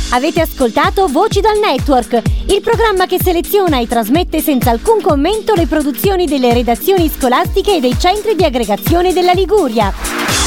Avete ascoltato Voci dal Network, il programma che seleziona e trasmette senza alcun commento le produzioni delle redazioni scolastiche e dei centri di aggregazione della Liguria.